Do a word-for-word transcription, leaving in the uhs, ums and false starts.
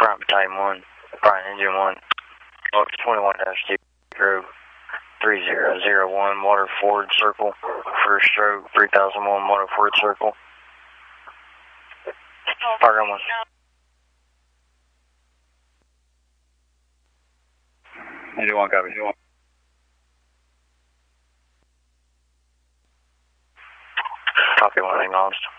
Prime Battalion one, Prime Engine one, twenty-one dash two, Grove three zero zero one, Water Ford Circle, first stroke, three thousand one, Water Ford Circle. Program one. eighty-one, copy. Copy one, acknowledged.